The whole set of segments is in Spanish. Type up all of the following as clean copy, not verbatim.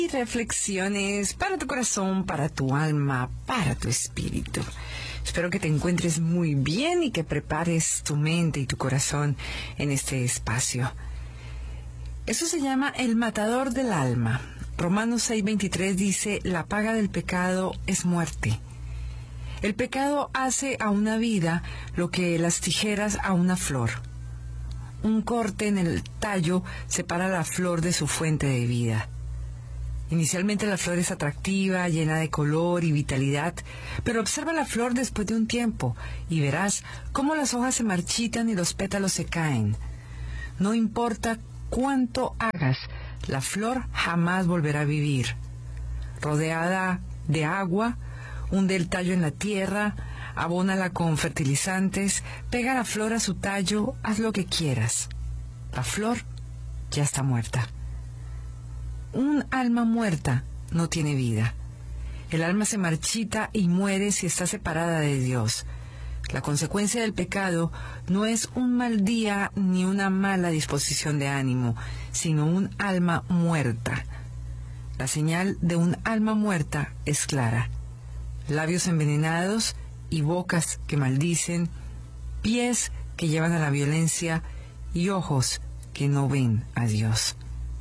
Y reflexiones para tu corazón, para tu alma, para tu espíritu. Espero que te encuentres muy bien y que prepares tu mente y tu corazón en este espacio. Eso se llama el matador del alma. Romanos 6:23 dice: la paga del pecado es muerte. El pecado hace a una vida lo que las tijeras a una flor. Un corte en el tallo separa la flor de su fuente de vida. Inicialmente la flor es atractiva, llena de color y vitalidad, pero observa la flor después de un tiempo y verás cómo las hojas se marchitan y los pétalos se caen. No importa cuánto hagas, la flor jamás volverá a vivir. Rodeada de agua, hunde el tallo en la tierra, abónala con fertilizantes, pega la flor a su tallo, haz lo que quieras. La flor ya está muerta. Un alma muerta no tiene vida. El alma se marchita y muere si está separada de Dios. La consecuencia del pecado no es un mal día ni una mala disposición de ánimo, sino un alma muerta. La señal de un alma muerta es clara: labios envenenados y bocas que maldicen, pies que llevan a la violencia y ojos que no ven a Dios.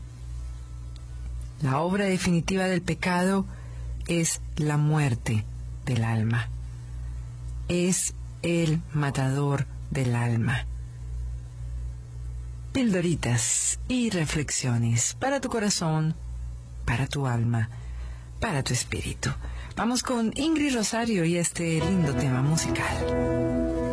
La obra definitiva del pecado es la muerte del alma. Es el matador del alma. Pildoritas y reflexiones para tu corazón, para tu alma, para tu espíritu. Vamos con Ingrid Rosario y este lindo tema musical.